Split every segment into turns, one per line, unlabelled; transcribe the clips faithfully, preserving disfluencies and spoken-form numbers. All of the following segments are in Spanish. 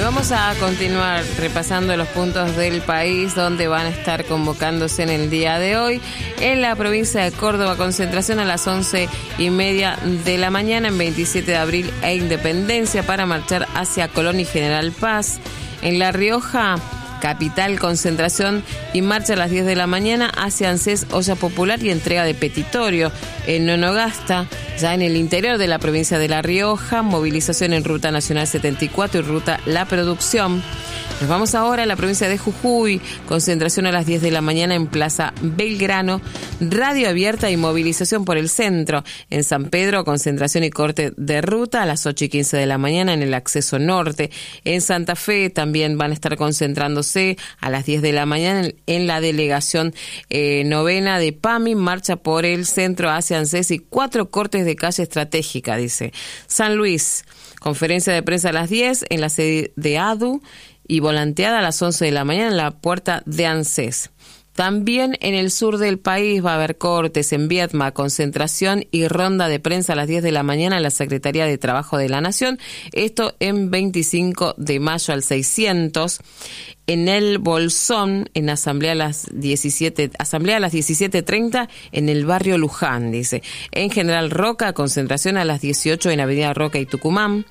Vamos a continuar repasando los puntos del país donde van a estar convocándose en el día de hoy. En la provincia de Córdoba, concentración a las once y media de la mañana en veintisiete de abril e Independencia para marchar hacia Colón y General Paz. En La Rioja, capital, concentración y marcha a las diez de la mañana hacia ANSES, olla popular y entrega de petitorio. En Nonogasta, ya en el interior de la provincia de La Rioja, movilización en Ruta Nacional setenta y cuatro y Ruta La Producción. Nos vamos ahora a la provincia de Jujuy, concentración a las diez de la mañana en Plaza Belgrano, radio abierta y movilización por el centro. En San Pedro, concentración y corte de ruta a las ocho y quince de la mañana en el acceso norte. En Santa Fe también van a estar concentrándose a las diez de la mañana en, en la delegación eh, novena de PAMI, marcha por el centro hacia ANSES y cuatro cortes de calle estratégica, dice. San Luis, conferencia de prensa a las diez en la sede de A D U y volanteada a las once de la mañana en la puerta de ANSES. También en el sur del país va a haber cortes en Viedma, concentración y ronda de prensa a las diez de la mañana en la Secretaría de Trabajo de la Nación. Esto en veinticinco de mayo al seiscientos. En el Bolsón, en asamblea a las diecisiete, asamblea a las diecisiete treinta en el barrio Luján, dice. En General Roca, concentración a las dieciocho en Avenida Roca y Tucumán.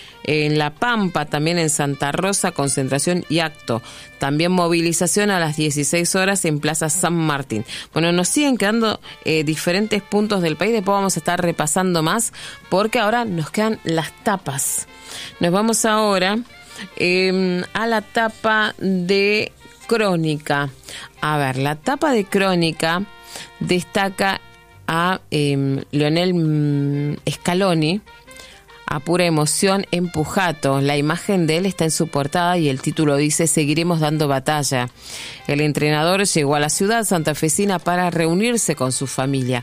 En La Pampa, también en Santa Rosa, concentración y acto. También movilización a las dieciséis horas en Plaza San Martín. Bueno, nos siguen quedando eh, diferentes puntos del país. Después vamos a estar repasando más porque ahora nos quedan las tapas. Nos vamos ahora eh, a la tapa de Crónica. A ver, la tapa de Crónica destaca a eh, Leonel Scaloni, a pura emoción en Pujato. La imagen de él está en su portada y el título dice: seguiremos dando batalla. El entrenador llegó a la ciudad santafesina para reunirse con su familia.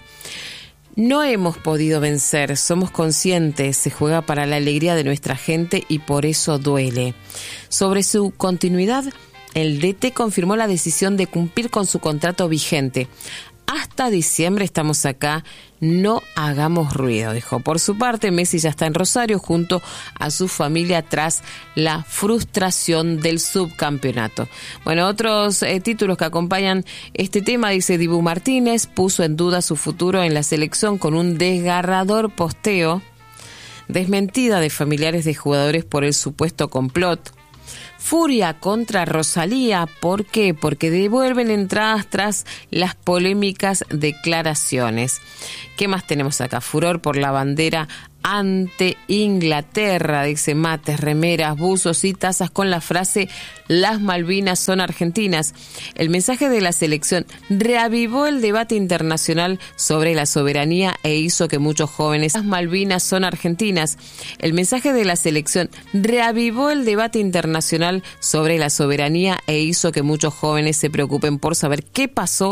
No hemos podido vencer, somos conscientes, se juega para la alegría de nuestra gente y por eso duele. Sobre su continuidad, el D T confirmó la decisión de cumplir con su contrato vigente. Hasta diciembre estamos acá, no hagamos ruido, dijo. Por su parte, Messi ya está en Rosario junto a su familia tras la frustración del subcampeonato. Bueno, otros eh, títulos que acompañan este tema, dice: Dibu Martínez puso en duda su futuro en la selección con un desgarrador posteo. Desmentida de familiares de jugadores por el supuesto complot. Furia contra Rosalía, ¿por qué? Porque devuelven entradas tras las polémicas declaraciones. ¿Qué más tenemos acá? Furor por la bandera ante Inglaterra, dice: mates, remeras, buzos y tazas con la frase "las Malvinas son argentinas". El mensaje de la selección reavivó el debate internacional sobre la soberanía e hizo que muchos jóvenes "las Malvinas son argentinas". El mensaje de la selección reavivó el debate internacional sobre la soberanía e hizo que muchos jóvenes se preocupen por saber qué pasó